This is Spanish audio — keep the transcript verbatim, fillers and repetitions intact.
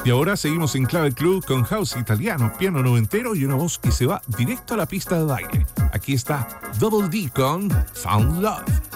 Y ahora seguimos en Clave Club con house italiano, piano noventero y una voz que se va directo a la pista de baile. Aquí está Double D con Found Love.